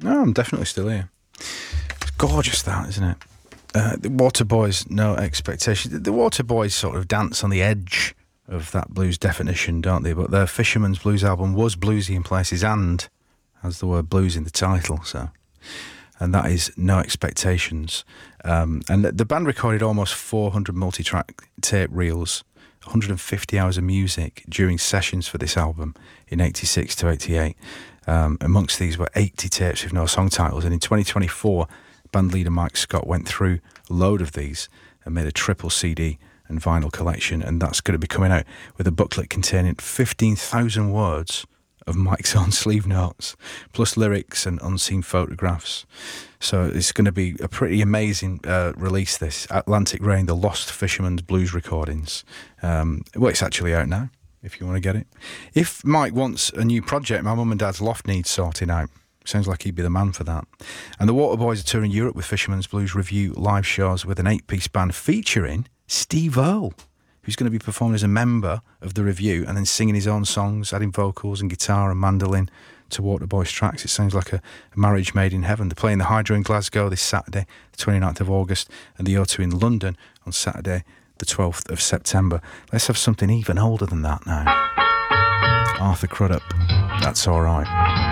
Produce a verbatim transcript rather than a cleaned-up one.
No, I'm definitely still here. It's gorgeous, that, isn't it? Uh, the Waterboys, No Expectation. The, the Waterboys sort of dance on the edge of that blues definition, don't they? But their Fisherman's Blues album was bluesy in places and has the word blues in the title, so... And that is No Expectations. Um, and the, the band recorded almost four hundred multi-track tape reels, one hundred fifty hours of music during sessions for this album in eighty-six to eighty-eight. Um, amongst these were eighty tapes with no song titles. And in twenty twenty-four, band leader Mike Scott went through a load of these and made a triple C D and vinyl collection. And that's going to be coming out with a booklet containing fifteen thousand words of Mike's own sleeve notes, plus lyrics and unseen photographs. So it's going to be a pretty amazing uh, release, this Atlantic Rain, the Lost Fisherman's Blues recordings. Um, well, it's actually out now, if you want to get it. If Mike wants a new project, my mum and dad's loft needs sorting out. Sounds like he'd be the man for that. And the Waterboys are touring Europe with Fisherman's Blues Review live shows with an eight-piece band featuring Steve Earle, who's going to be performing as a member of the Review and then singing his own songs, adding vocals and guitar and mandolin to Waterboys tracks. It sounds like a, a marriage made in heaven. They're playing the Hydro in Glasgow this Saturday, the twenty-ninth of August, and the O two in London on Saturday, the twelfth of September. Let's have something even older than that now. Arthur Crudup, That's All Right.